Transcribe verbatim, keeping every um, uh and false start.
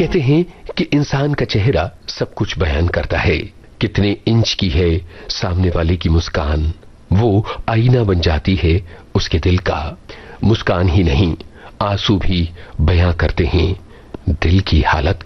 कहते हैं कि इंसान का चेहरा सब कुछ बयान करता है। कितने इंच की है सामने वाले की मुस्कान, वो आईना बन जाती है उसके दिल का। मुस्कान ही नहीं, आंसू भी बयां करते हैं दिल की हालत का।